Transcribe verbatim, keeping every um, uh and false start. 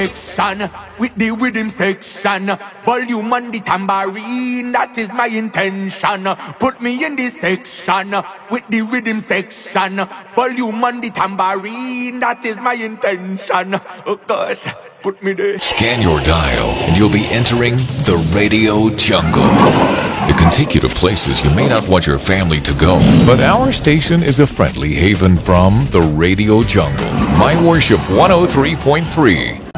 section with the rhythm section, volume and the tambourine. That is my intention. Put me in this section with the rhythm section, volume and the tambourine. That is my intention. Oh gosh, put me there. Scan your dial and you'll be entering the Radio Jungle. It can take you to places you may not want your family to go, but our station is a friendly haven from the Radio Jungle. My Worship one oh three point three.